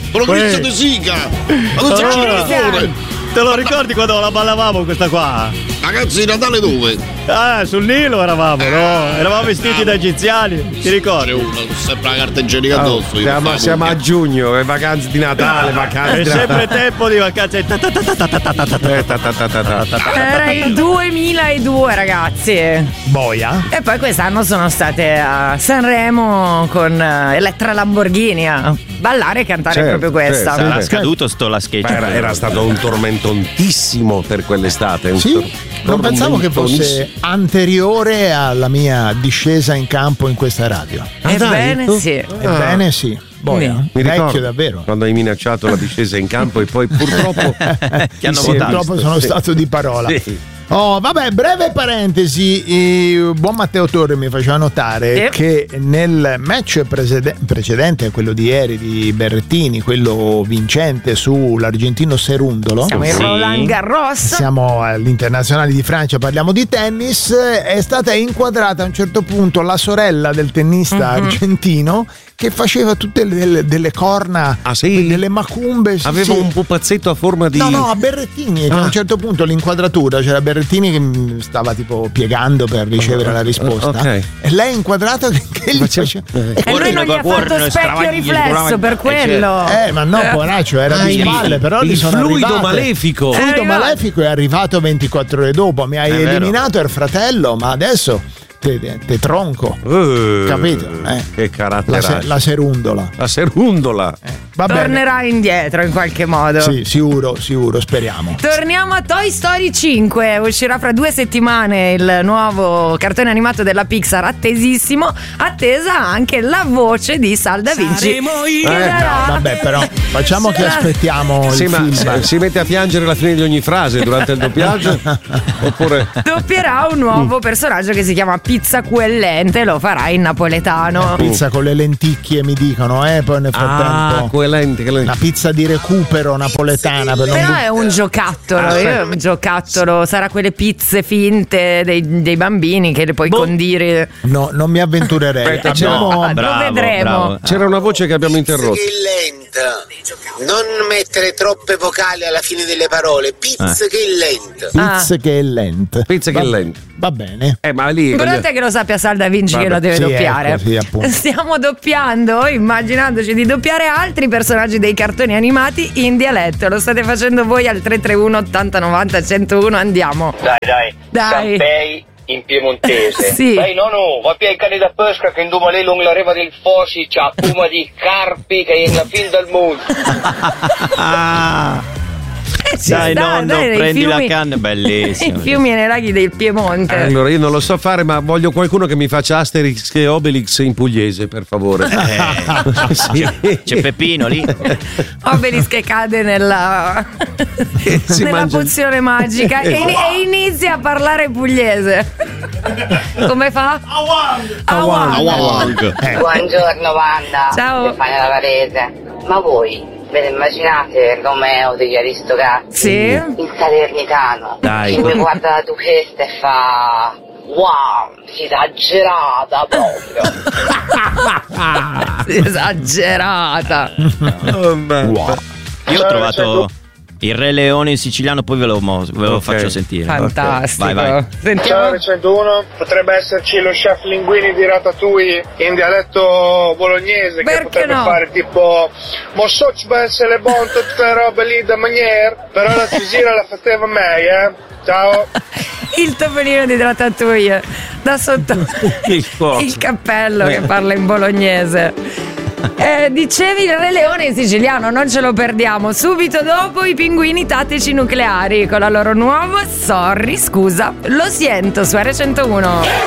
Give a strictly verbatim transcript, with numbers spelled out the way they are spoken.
Provincia di Sica. Ma non c'è allora, te lo ricordi quando la ballavamo questa qua? Ragazzi, Natale dove? Ah, sul Nilo eravamo, no? Eravamo vestiti da egiziani, ti ricordi? Uno, sempre la carta igienica addosso. Oh, siamo, siamo a giugno, le vacanze di Natale, vacanze. È sempre tempo di vacanze. Era il duemiladue, ragazzi. Boia. E poi quest'anno sono state a Sanremo con Elettra Lamborghini a ballare e cantare certo, proprio questa. Certo, Sarà scaduto sto la sketch. Era, era stato un tormentontissimo per quell'estate. Un Sì, tor- non pensavo che fosse anteriore alla mia discesa in campo in questa radio. Ebbene sì. Ebbene sì. Boia, Mi vecchio ricordo davvero. quando hai minacciato la discesa in campo e poi purtroppo Ti hanno Sì, votato. purtroppo sono stato di parola. Sì. Oh, vabbè, breve parentesi. eh, Buon Matteo Torre mi faceva notare Sì. che nel match presede- precedente, quello di ieri di Berrettini, quello vincente sull'argentino Serundolo, Siamo in Sì. Roland Garros. siamo all'Internazionale di Francia, parliamo di tennis. È stata inquadrata a un certo punto la sorella del tennista Mhm. argentino che faceva tutte le- delle, delle corna, Ah, sì? delle macumbe. sì, aveva sì. un pupazzetto a forma di No, no, a Berrettini, che a Ah. un certo punto l'inquadratura c'era Berrettini che mm, stava tipo piegando per ricevere la risposta. Ok. E lei inquadrata che, che gli Faceva- faceva. E lui non gli ha Guarda, fatto specchio stravagli, riflesso stravagli. per Eh, quello. Eh, ma no, poraccio, era Ah, di il- spalle, però gli il sono fluido arrivate. malefico. Il È fluido arrivato. malefico è arrivato ventiquattro ore dopo. Mi hai È vero. eliminato il fratello, ma adesso te, te- te tronco. Eh, Capito? Eh. Che La, carattere. se- la serundola. La serundola. Va bene. Tornerà indietro in qualche modo. Sì, sicuro, sicuro, speriamo. Torniamo a Toy Story cinque. Uscirà fra due settimane il nuovo cartone animato della Pixar, attesissimo. Attesa anche la voce di Sal Da Vinci. Che Eh, darà- no, vabbè, però facciamo che aspettiamo Sì, il ma film. si, si mette a piangere alla fine di ogni frase durante il doppiaggio? Oppure doppierà un nuovo personaggio che si chiama Pizza Quellente. Lo farà in napoletano. Pizza con le lenticchie mi dicono, eh, poi nel frattempo. ah, quellente, quellente. Una pizza di recupero napoletana per non Però bu- è un giocattolo, Ah, io- un giocattolo, sarà quelle pizze finte dei, dei bambini che le puoi condire. No, non mi avventurerei. Aspetta, Abbiamo no. Lo vedremo. bravo. C'era una voce che abbiamo interrotto. Che è lenta. Non mettere troppe vocali alla fine delle parole. Pizza che è lenta. pizza che è lenta. Pizza che è lenta. Va bene. Eh, ma lì L'importante è che lo sappia Sal Da Vinci Vabbè, che lo deve sì, doppiare. ecco, sì, appunto. Stiamo doppiando, immaginandoci di doppiare altri personaggi dei cartoni animati in dialetto. Lo state facendo voi al tre tre uno ottanta novanta centouno. Andiamo. Dai, dai. Dai. Sampei in piemontese. Sì. Dai, no, no, va più ai cani da pesca che in Dumalè lungo la riva del Fosi c'ha puma di carpi che è la fin del mondo. Ah, Eh, ci dai, sta, nonno, dai, nei prendi fiumi- la canna, bellissimo. I fiumi e nei laghi del Piemonte. Allora, io non lo so fare, ma voglio qualcuno che mi faccia Asterix e Obelix in pugliese, per favore. Eh, Sì. C'è Peppino lì. Obelis che cade nella, si nella mangia- pozione magica e, e inizia a parlare pugliese. Come fa? Awang. Awang. Eh, Buongiorno Wanda, Ciao. Stefania Lavarese. Ma voi ve ne immaginate Romeo degli Aristocratici? Sì. Il Salernitano. Dai. Che mi guarda la duchessa e fa... Wow, esagerata proprio. Esagerata. Oh, mamma. Io ho trovato il Re Leone in siciliano, poi ve lo, mo- ve lo Ok. faccio sentire. Fantastico. Vai, vai. Sentiamo. centouno, potrebbe esserci lo chef Linguini di Ratatouille in dialetto bolognese Perché che potrebbe no? fare tipo mo so ci può essere buono tutte le robe lì da maniera, però la cisira la faceva meglio, eh. Ciao. Il topolino di Ratatouille da sotto Il fuoco. il cappello che parla in bolognese. Eh, dicevi il Re Leone in siciliano, non ce lo perdiamo. Subito dopo i pinguini tattici nucleari con la loro nuova Sorry, scusa, lo sento su R centouno.